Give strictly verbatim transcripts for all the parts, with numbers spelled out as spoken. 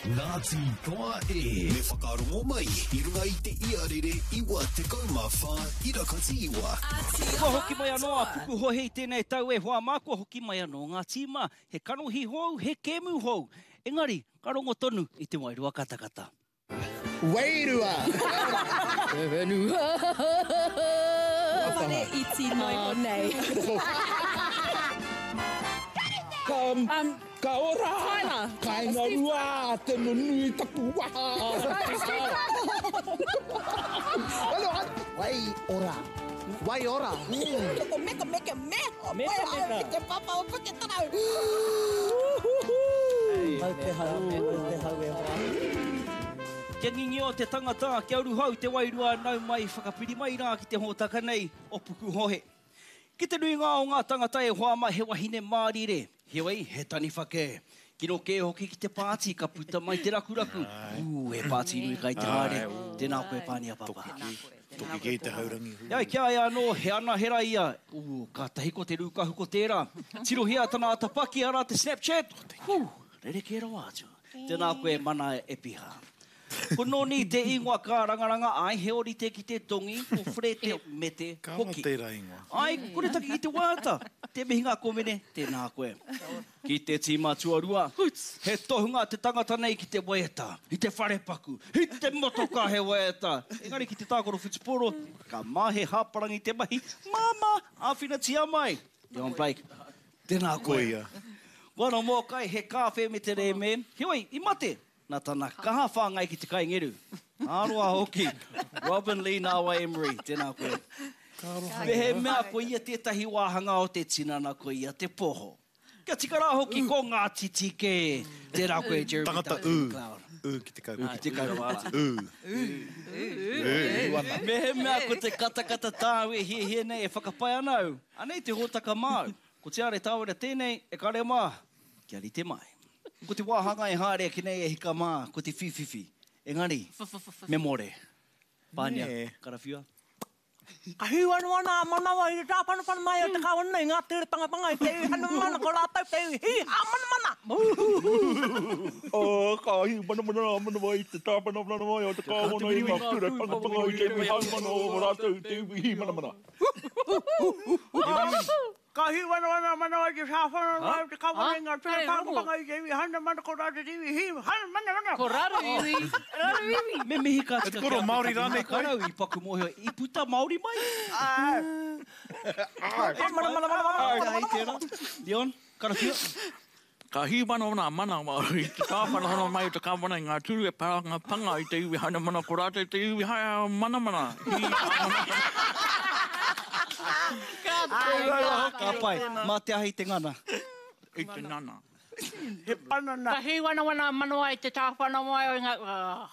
Ngāti toa e. Me whakarongo mai, i runga i te iarere, iwa te kaumawha, irakati iwa. Kua hoki mai anō a puku hohe i tēnei tau e hoa mā, kua hoki mai anō ngā tīma, he kanohi hou, he kēmu hou. Engari, karongo tonu i te wairua katakata. Wairua! E wenua! Whare iti mai o nei. Kam, Um, ka ora! Tyler. Ka inga rua, te nunui taku waha! Alo, wai ora! Wai ora! Meka, meka, meka, meka. Meka, meka. Te papa o puke tarau. Mai te hau, mai te hau e hoa. Kia ngingi o te tangata, kia uru hau te wairua nau mai, whakapiri mai rā ki te hōtaka nei o puku hohe. Ki te nui ngā o ngā tangata e hoa mai he wahine mārire. He wei, he tani whake. Kino ke hoki ki te pāti, ka puta mai te rakuraku. Uu, he pāti nui kai te hare. Tēnā koe pānia papa. Toki kei te haurangi. Iai, kia ai anō, he ana hera ia. Uu, ka tahi ko te rukahu ko tērā. Tirohia tana atapaki ara te Snapchat. Huu, rere ke rawa atu. Tēnā koe mana e piha. Ko noni te ingoa ka rangaranga, ai he ori te ki te tongi, ko whre te me te Kāna hoki. tērā ingoa. Ai, kore taki ki te wāta. Te mihinga komene, tēnā koe. Ki te tīma tuarua, he tohunga te tangata nei ki te waeta, i te wharepaku, i te motoka he waeta. Engari ki te tākoro whitiporo, ka mahe hāparangi te mahi, mama, āwhina tia mai. Dion Blake, tēnā koe. Koia. Wano mō kai he kāwhe me te re me. Hioi, i mate, nā tāna kaha whāngai ki te kaingeru. Aroa hoki, Robin Lee Nawa Emery, tēnā koe. Me he mea ko ia tētahi wāhanga o te tinana ko ia te poho. Kia tikara hoki ko ngā titike. Tērā koe, Jeremy Tangata Duncan u. McLeod. U ki te kau. U ki te kau wātu. U. Me he mea ko te katakata tāu e hie hie nei e whakapai anau. Anei te hōtaka māu. Ko te are tāwera tēnei, e kare mā, kia ri te mai. Ko te wāhanga e hārea ki nei e hika mā, ko te whiwhiwhi. Engari, memore. Pānia, Ne. karawhia. Ka hiwana wana manawa i te tāpana pana mai o te kawana i ngā tere pangapanga i te hana mana ko rātau te hi ha mana mana. O, ka hi mana mana mana mai te tāpana mana mai o te kawana i ngā tere pangapanga i te hana mana o rātou te hi mana mana. Ka hiwana wana manawa i te tāpana mai o te kawana i ngā tere pangapanga i te hana mana ko rātau te hi hana mana mana. Ko raru iwi. Raru iwi. Me mihi ka tika koro Māori rānei koe. Karau i paku mohe, i puta Māori mai. Mana mana mana mana. Ai, tēnā. Dion, karawhia. Ka hiwana wana mana i te tāwhana hana mai o te kawana i ngā turu e paranga panga i te iwi hana mana ko rātou te iwi hana mana mana. Ka pai, mā te ahi te ngana. I te nana. He panana. Ka hiwana wana manoa i te tāwhana mai o ngā...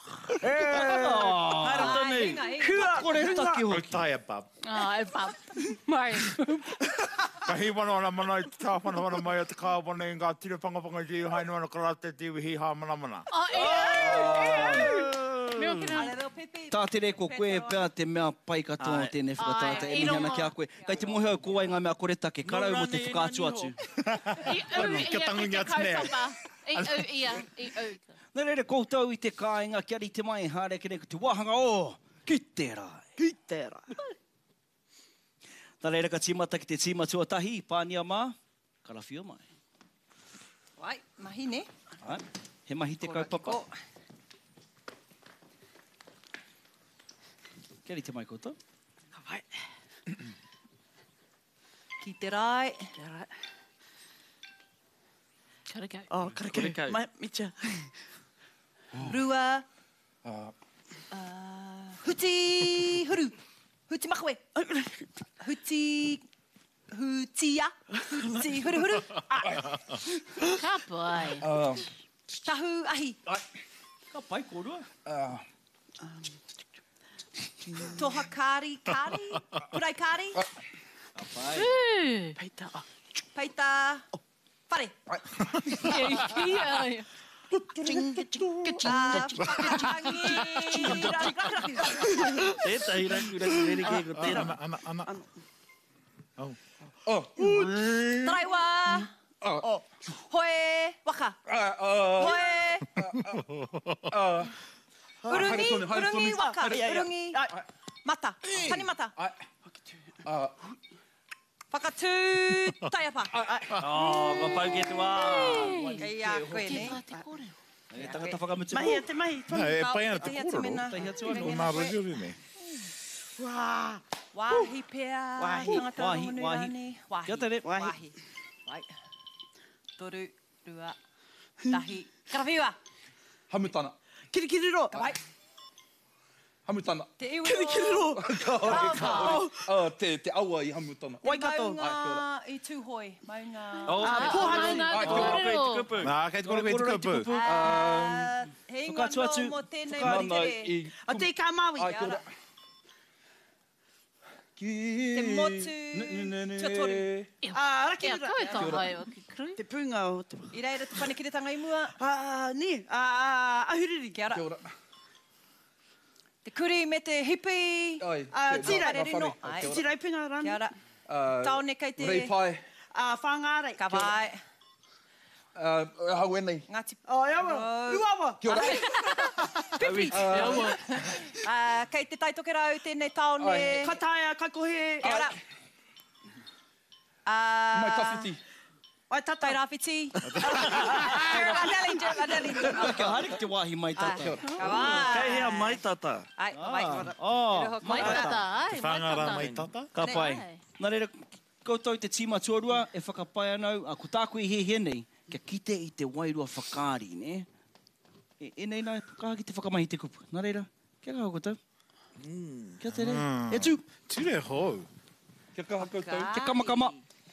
Haere tonu. Kia. Kore taki O hoki. tai a pap. Ah, e pap. Mai. Ka hiwana wana mana i te tāwhana wana mai o te kāwana i ngā tira pangapanga i te iwi haina wana karate te iwi hi ha mana mana. Ah, e au. Meo kina. Tā te re ko koe pēr te mea pai katoa o tēnei whakatāta Ai, e i mihi ana rongo. ki a koe. Kai te mohe au ko ai ngā mea kore take, karau mo te whakaatu atu. I au ia Kia tangu ki te atu nea. kaupapa. I au ia, i au. Nā rere koutou i te kāinga, kia ri te mai e hāre ki ko te wāhanga o, ki te rai. Ki te rai. Tā rere ka tīmata ki te tīma tuatahi, pānia mā, karawhia mai. Wai, mahi ne? Ai, he mahi te kaupapa. Kia ri te mai koutou. Ka vai. Ki te rai. Karakau. Oh, karakau. Karakau. Mai, micha. Rua. Uh, huti huru. Huti makawe. Huti... Hutia. Huti huru huru. Ah, Ka pai. tahu ahi. Ka pai korua. Toha kāri, kāri. Purai kāri. Ka pai. Ū. Peita. Peita. Whare. Ia. Ah, whakatangi. Tētahi rangu rangu rere ke ko tēnā. Ana, ana, ana. Oh. Taraiwa. Hoe. Waka. Hoe. Urungi, urungi waka, urungi mata, tani mata. Whakatū taiapa. Oh, ka pau ke te wā. Kei a koe ne. E tangata whakamutu. Mahi a te mahi. E pai ana te Tahi atu kōrero. mena. Tahi atu anō. O nā roriori nei. Wā. Wāhi pēr. Wahi, Tangata wahi, rongonui wahi. rane. Wahi. Kia tere. Wahi. Wai. Toru, rua, tahi. Karawhiua. Hamutana. Kirikiriro. Kawai. Hamutana. Te iwi o. Kirikiriro. Kaore, kaore. Ah, te, te aua i hamutana. Waikato. Maunga i tūhoi. Maunga. Oh, Maunga Ai, te kia ora. kōrero. Nā, kei te kore koe te kupu. Ah, He Whakatu atu. ngano mo tēnei Mana maritere. i... A te ka maui. Ai, kia ora. Te motu tuatoru. Ah, raki rira. Koe tā hai o ki kru. Te punga o te... I reira te whanekiretanga i mua. Ah, ni. Ah, ahuriri. Kia ora. Kia ora. Te kuri me te hipi. Ai, Ah, te- tira nā- re nā rino. whare. Ai. Kia ora. Tira i punga rani. Kia ora. Ah, Taone kei te... Rei pai. Ah, whangārei. Ka vai. Ah, hau e nei. Ngāti... Oh, iawa. Uawa. Kia ora. Pipi. Ah, kei te taitokera au tēnei taone. Ai. Ka taia, ka kohe. Kia ora. Mai Ah, tawhiti. Ai tatai rāwhiti. Adeli, adeli. Kia haere ki te wāhi mai tata. Ka vai. Kei hea mai tata. Ai, vai. ora. Oh, Mai tata, ai. Whangara mai tata. ka pai. Ai. Nā reira, koutou te tīma tuarua e whakapai anau, a ko tāku i he he nei, kia kite i te wairua whakaari, ne? E, e nei nā, kaha ki te whakamahi te kupu. Nā reira, kia kaha koutou? Kia tere. E tū, Ture hou. Kia kaha koutou. te kamakama.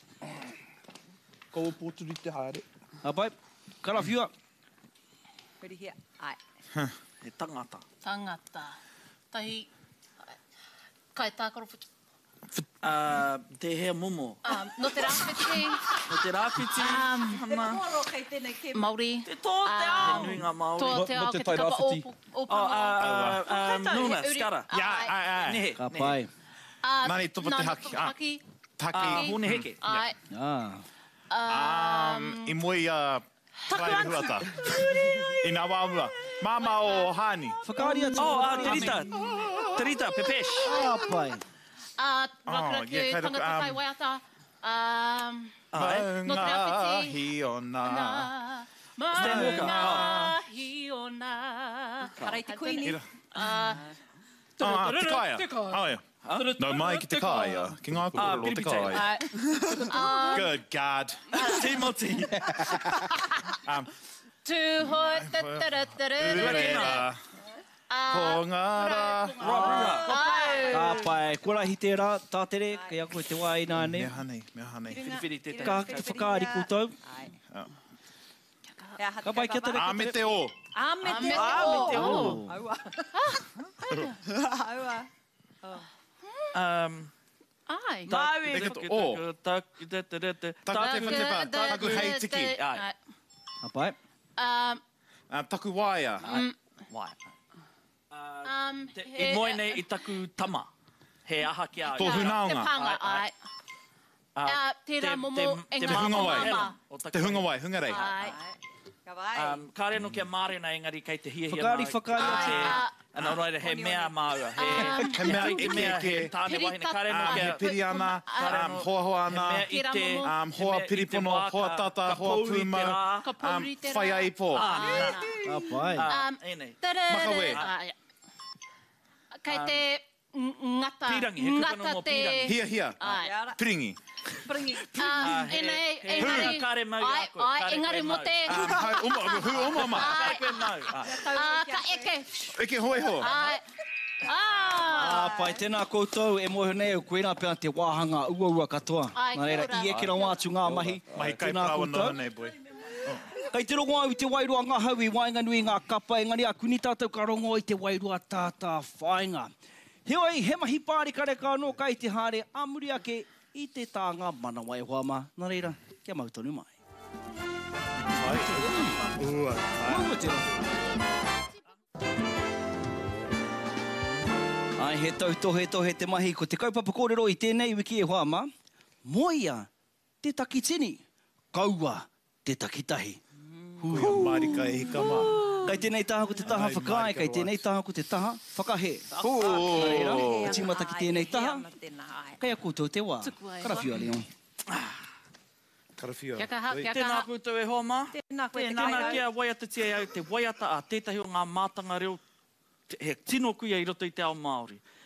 Kaua pōturi te haere. A pai, karawhiua. Ready here. Ai. He tangata. Tangata. Tahi. Kai tākaro putu. Uh, te hea momo. Um, no te rāwhiti. No te rāwhiti. Te Hana. koro kei tēnei ke... Mauri. Te tō te Ah, ao. Te nuinga Māori. Tō No- te no ao te ke te tai kapa rāwhiti. opu. opu. Oh, uh, uh, Nuna, Uri- skara. Ia, Ai. ai, ai. Nehe. Ka nehe. pai. Ah, Nani, tupa te nani, haki. tupa Ah. haki. Taki. Ah, hone heke. Ai. Ah. Um, I moi a... Takai huata. I nā wāmua. Māma o Hani. Whakaari atu. Oh, uh, Terita. Terita, Pepesh. Ah, pai. Ah, Oh, rakaraki yeah, e kaira- tangata um, kai waiata. Um, Ai. No te Ngā rāwhiti. hi o nā. na, Stan Walker. Maunga hi o nā. Karei te kuini. Ah, Ah, te kaia. Oh, yeah. No mai ki te kaia. Ki ngā Ah, kōrero te piripite. kaia. ai. Ah, Good God. Timothy. Um, Tūhoi, tatarataru. Rera. Ah, Ko ngā rā. ai. Ka pai. Kura hi te rā, tātere, kei a koe te wā i nā ne. Mea hanei, mea hanei. Whiriwhiri te Ka ki te whakaari koutou. Ai. Ah. Ea hata Ka pai, kia kai tere. A me te o. A me te Ah, o. me te o. Aua. Aua. Um, Ai. Maui. Te kato o. Tak- te- te- te- te- Taku te whatepa. Taku hei tiki. Ai. Ka pai. Um, Uh, taku waia. Wai. um, Te, he- I moe nei i taku tama. He aha ki a. Tō Te hunaonga. panga, Ai, ai. Ah, Ah, tērā momo, te engari hunga wai. mama. O taku Te hunga wai, hunga rei. Ai. Ka vai. Um, ka reno kia mārena engari kei te hia hia Whakaari, mai. whakaari Ai, atu. Ah, Ana roira he mea maua. He, He mea he ike mea he ke. tāne wahine. Ka reno Um, he kia... piri ana, um, hoa hoa ana. He mea i te... Kira momo. Um, hoa he mea i te piripono, wā hoa ka- tata, ka hoa pauri te pūmau. rā. Ka pauri te rā. Whai ai pō. Ah, nā. Ka pai. Ah, Um, e nei. Tarara. Makawe. Ai. Kei te ng- ngata. Pirangi, he kupuna Ngata mo te... pirangi. Hia, hia. Ai. Ia ora. Piringi. Pringi. Ah, he- enei, he- engari... he kare mau i Ai, a koe, ai, kare engari koe mo mau. te... Um, hai, uma, hu, uma, ma. Ai. Kai koe mau. Ah. Ah, ka eke. Eke hoi ho. Ai. Ah. Ah, pai, tēnā koutou e mohe nei o koena pēna te wāhanga ua ua katoa. Ai, Nā reira, kia ora. i e kira wātu ngā mahi. Mahi kai Tēnā prawa koutou. noa nei, boy. Kei te rongo au i te wairua ngā hau i wainga nui ngā kapa, engari a kuni tātou ka rongo i te wairua tātā whainga. Heoi, he mahi pāri kareka anō kai te hare amuri ake i te tāngā mana wai hoama. Nā reira, kia mautonu mai. Ua. Ua te rā. Ai, he tau tohe tohe te mahi ko te kaupapa kōrero i tēnei wiki e hoama. Moia, te takitini. Kaua, te takitahi. Kuia marika e hika mā. Kai tēnei taha ko te taha whakae, kai tēnei taha ko te taha whakahe. Reira, tīmata ki tēnei taha, kai a koutou te wā. Karawhiua, Leon. Karawhiua. Kia kaha, kia Tēnā kaha. koutou e hoa mā. Tēnā koe te Tēnā kai. kia waiata tia au te waiata a tētahi o ngā mātanga reo te- he tino kuia i roto i te ao Māori.